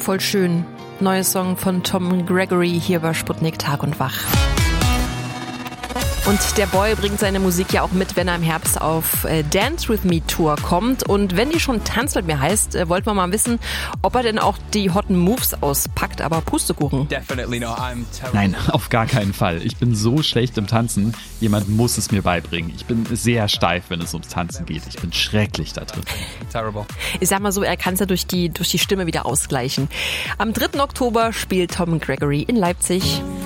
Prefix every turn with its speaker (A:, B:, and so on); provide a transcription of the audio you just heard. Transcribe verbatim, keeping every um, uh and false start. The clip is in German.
A: voll schön. Neuer Song von Tom Gregory hier bei Sputnik Tag und Wach. Und der Boy bringt seine Musik ja auch mit, wenn er im Herbst auf äh, Dance With Me Tour kommt. Und wenn die schon Tanz mit mir heißt, äh, wollten wir mal wissen, ob er denn auch die hotten Moves auspackt, aber Pustekuchen.
B: Nein, auf gar keinen Fall. Ich bin so schlecht im Tanzen, jemand muss es mir beibringen. Ich bin sehr steif, wenn es ums Tanzen geht. Ich bin schrecklich da drin.
C: Terrible.
A: Ich sag mal so, er kann es ja durch die, durch die Stimme wieder ausgleichen. Am dritten Oktober spielt Tom Gregory in Leipzig.